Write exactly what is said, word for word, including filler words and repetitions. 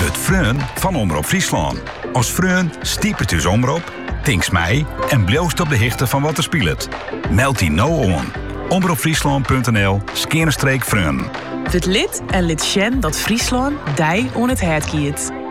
Het Freun van Omroep Friesland. Als Freun stiepert uw omroep, tinks mij en bloost op de hichte van wat er speelt. Meld die nou aan. omroepfriesland punt n l skerenstreek Freun. Word lid en lid sjen dat Friesland dij on het hert kiet.